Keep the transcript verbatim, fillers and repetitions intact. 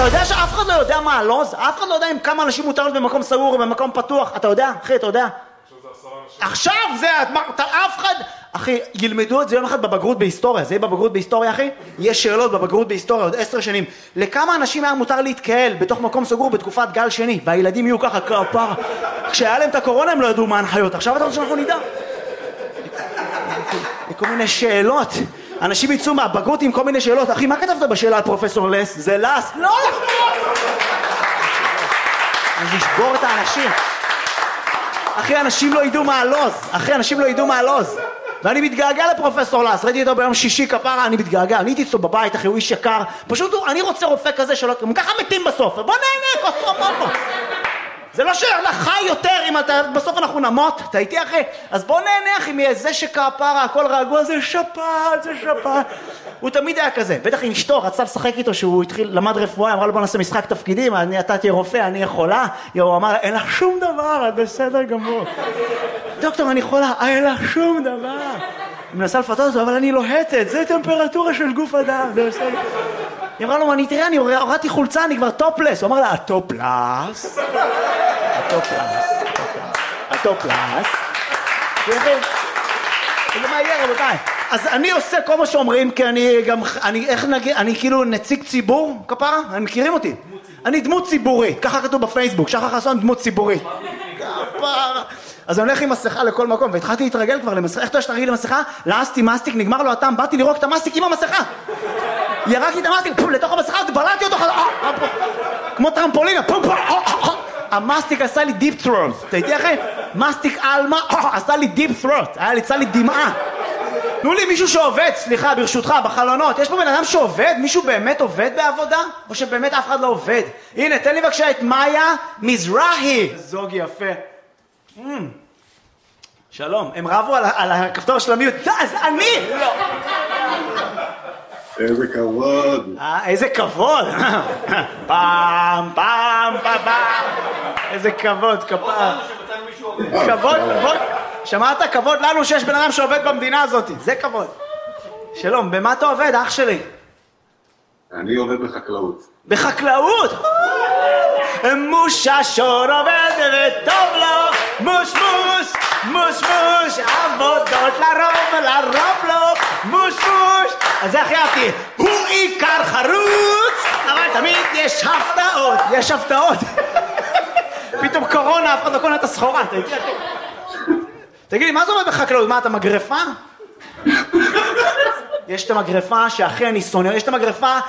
יודע שאף אחד לא יודע מה הלוז? אף אחד לא יודע אם כמה אנשים מותר במקום סגור או במקום פתוח. אתה יודע? אחי, אתה יודע? עכשיו זה, אף אחד... אחי, ילמדו את זה יום אחד בבגרות בהיסטוריה. זה יהיה בבגרות בהיסטוריה, אחי? יש שאלות בבגרות בהיסטוריה עוד עשר שנים. לכמה אנשים היה מותר להתקהל בתוך מקום סגור בתקופת גל שני? והילדים יהיו ככה כפר. כשהיה להם את הקורונה הם לא ידעו מה ההנחיות. עכשיו אתה רוצה שאנחנו נדע? כל מיני שאלות. אנשים יצאו מהבגרות עם כל מיני שאלות. אחי, מה כתבת בשאלה על פרופסור לס? זה לס? לא נכון! אז נשבור את האנשים. אחי, אנשים לא ידעו מה הלוז. אחי, אנשים לא ידעו מה הלוז. ואני מתגעגע לפרופסור לס. ראיתי אותו ביום שישי כפרה, אני מתגעגע. אני הייתי אצלו בבית, אחי, הוא איש יקר. פשוט הוא, אני רוצה רופא כזה שלא... הם ככה מתים בסוף. בוא נהנה, כוסו בוא. זה לא שאתה חי יותר אם אתה... בסוף אנחנו נמות. אתה איתי, אחי? אז בוא נהנה, אחי, מאיזה שכפרה, הכל רגוע, זה שפעת, זה שפעת. הוא תמיד היה כזה. בטח עם אשתו, רצה לשחק איתו שהוא התחיל, למד רפואה, אמרה לו בוא נעשה משחק תפקידים, אני, אתה תהיה רופא, אני יכולה. הוא אמר, אין לך שום דבר, את בסדר גמור. דוקטור, אני יכולה, אין לך שום דבר. היא מנסה לפתות אותו, אבל אני לוהטת, זה טמפרטורה של גוף אדם, זה בסדר. היא אמרה לו, אני תראה, אני הורדתי חולצה, אני כבר טופלס. הוא אמר לה, הטופלס, הטופלס, הטופלס. זה מה יהיה, רבותיי? אז אני עושה כל מה שאומרים, כי אני גם, אני, איך נגיד, אני כאילו נציג ציבור, כפרה? הם מכירים אותי? אני דמות ציבורית, ככה כתוב בפייסבוק, שחר חסון דמות ציבורית. כפרה. אז אני הולך עם מסכה לכל מקום, והתחלתי להתרגל כבר למסכה. איך אתה יש תרגיל למסכה? לעסתי מסטיק, נגמר לו הטעם, באתי לרוק את המסטיק עם המסכה. ירקתי את המסטיק, לתוך המסכה, בלעתי אותו, כמו טרמפולינה, המסטיק עשה לי דיפ ת'רוט. אתה איתי אחי? מסטיק אלמה, עשה לי דיפ ת'רוט, היה לי צא לי דמעה. תנו לי מישהו שעובד, סליחה, ברשותך, בחלונות. יש פה בן אדם שעובד? מישהו באמת עובד בעבודה? או שבאמת אף אחד לא עובד? הנה, תן לי בבקשה את מאיה מזרחי. זוג יפה. שלום, הם רבו על הכפתור של המיוט. אז אני! לא. איזה כבוד. איזה כבוד. פעם, פעם, פעם, פעם. איזה כבוד, כפר. כבוד, כבוד. שמעת? כבוד לנו שיש בן אדם שעובד במדינה הזאת. זה כבוד. שלום, במה אתה עובד, אח שלי? אני עובד בחקלאות. בחקלאות? מוש השור עובד וטוב לו, מוש מוש, מוש מוש, עבודות לרוב, לרוב לו, מוש מוש. אז זה הכי אהבתי, הוא עיקר חרוץ, אבל תמיד יש הפתעות, יש הפתעות. פתאום קורונה, אף אחד לא קונה את הסחורה, אתה איתי אחי. תגיד לי, מה זה עובד בחקלאות? מה, אתה מגרפה? יש את המגרפה שאחי אני שונא, יש את המגרפה